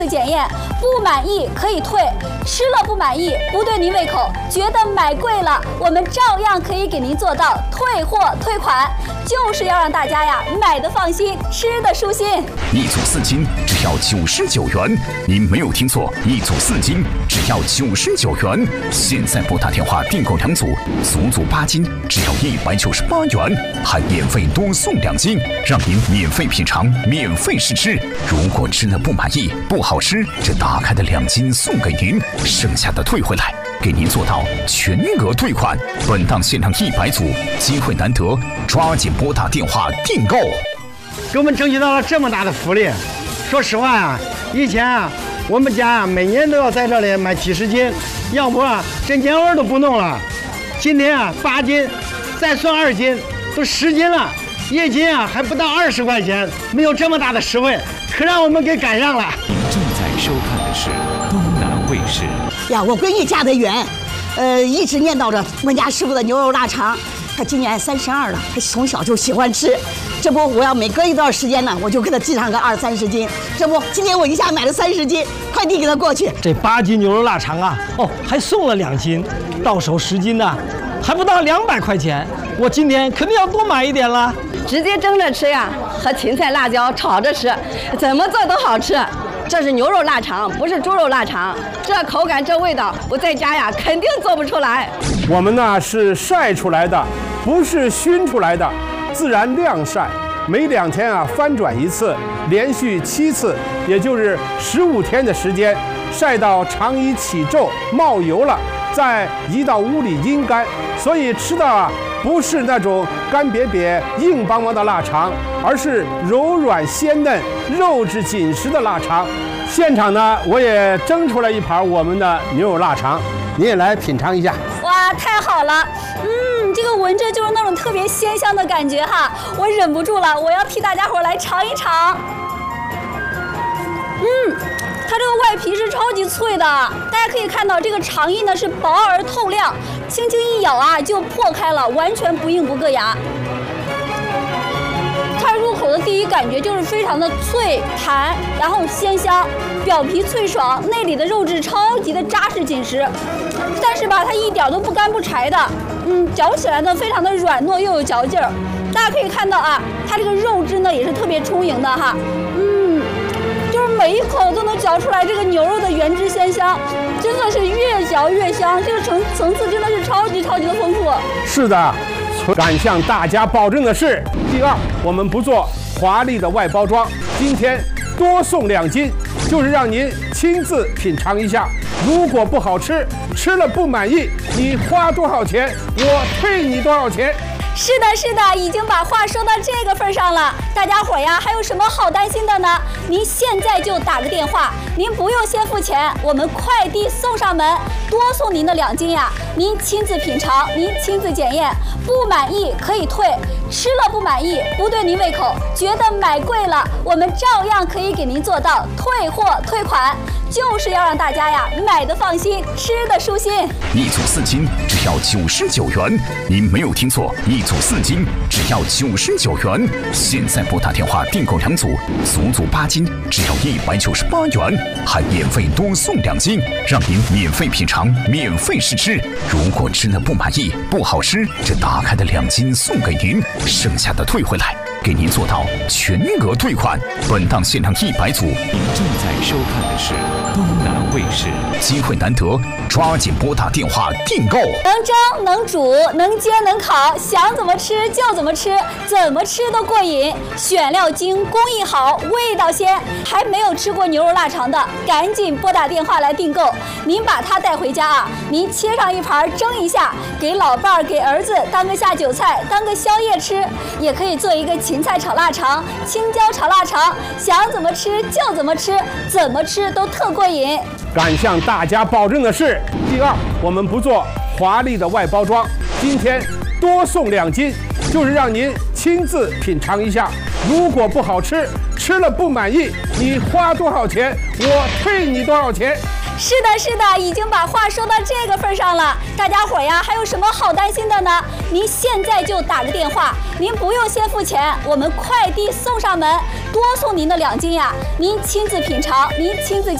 检验，不满意可以退，吃了不满意不对您胃口，觉得买贵了，我们照样可以给您做到退货退款，就是要让大家呀买的放心，吃的舒心。 一组4斤只要99元，您没有听错，一组4斤只要99元。现在拨打电话订购2组，足足8斤只要198元，还免费多送2斤，让您免费品尝，免费试吃。如果吃了不满意，不好吃，这打开的2斤送给您，剩下的退回来，给您做到全额退款。本档限量100组，机会难得，抓紧拨打电话订购。 给我们争取到了这么大的福利。说实话呀，以前啊，我们家每年都要在这里买几十斤，要不这年味都不弄了。今天啊8斤，再算2斤，都10斤了，1斤啊还不到20块钱，没有这么大的实惠，可让我们给赶上了。 您正在收看的是东南卫视。 呀，我闺女嫁得远，一直念叨着我们家师傅的牛肉腊肠。她今年32了，她从小就喜欢吃。这不，我要每隔一段时间呢，我就给她寄上个20、30斤。这不，今天我一下买了30斤，快递给她过去。 这8斤牛肉腊肠啊，还送了2斤，到手10斤呢，还不到200块钱。我今天肯定要多买一点了。 直接蒸着吃呀，和芹菜、辣椒炒着吃，怎么做都好吃。这是牛肉腊肠，不是猪肉腊肠，这口感这味道，我在家呀肯定做不出来。 我们呢是晒出来的，不是熏出来的，自然晾晒，每2天啊翻转1次，连续7次，也就是15天的时间，晒到肠衣起皱冒油了，再移到屋里阴干，所以吃的啊不是那种干瘪瘪硬邦邦的腊肠，而是柔软鲜嫩肉质紧实的腊肠。现场呢我也蒸出来一盘我们的牛肉腊肠，你也来品尝一下。 哇，太好了，这个闻着就是那种特别鲜香的感觉哈，我忍不住了，我要替大家伙来尝一尝。它这个外皮是超级脆的，大家可以看到这个肠衣呢是薄而透亮，轻轻一咬啊就破开了，完全不硬不硌牙。它入口的第一感觉就是非常的脆弹，然后鲜香，表皮脆爽，内里的肉质超级的扎实紧实，但是吧它一点都不干不柴的，嚼起来呢非常的软糯又有嚼劲儿。大家可以看到啊，它这个肉质呢也是特别充盈的哈，就是每一口都能嚼出来这个牛肉的原汁鲜香，真的是越嚼越香，这个层次真的是超级的丰富。 是的，敢向大家保证的是，第二，我们不做华丽的外包装，今天多送2斤，就是让您亲自品尝一下。如果不好吃，吃了不满意，你花多少钱，我退你多少钱。 是的，已经把话说到这个份上了，大家伙呀，还有什么好担心的呢？您现在就打个电话，您不用先付钱，我们快递送上门，多送您的2斤呀，您亲自品尝，您亲自检验，不满意可以退，吃了不满意不对您胃口，觉得买贵了，我们照样可以给您做到退货退款，就是要让大家呀买的放心，吃的舒心。 一组4斤只要99元，您没有听错，一组4斤只要99元。现在拨打电话订购2组，足足8斤只要198元，还免费多送2斤，让您免费品尝，免费试吃。如果吃了不满意，不好吃，这打开的2斤送给您，剩下的退回来，给您做到全额退款。本档限量100组。您正在收看的是东南卫视，机会难得，抓紧拨打电话订购。 能蒸能煮能煎能烤，想怎么吃就怎么吃，怎么吃都过瘾。选料精，工艺好，味道鲜。还没有吃过牛肉腊肠的，赶紧拨打电话来订购。您把它带回家啊，您切上一盘蒸一下，给老伴儿给儿子当个下酒菜，当个宵夜吃，也可以做一个芹菜炒腊肠、青椒炒腊肠，想怎么吃就怎么吃，怎么吃都特过瘾。 敢向大家保证的是，第二，我们不做华丽的外包装，今天多送2斤，就是让您亲自品尝一下。如果不好吃，吃了不满意，你花多少钱，我退你多少钱。 是的，是的，已经把话说到这个份上了。大家伙呀，还有什么好担心的呢？您现在就打个电话，您不用先付钱，我们快递送上门，多送您的2斤呀。您亲自品尝，您亲自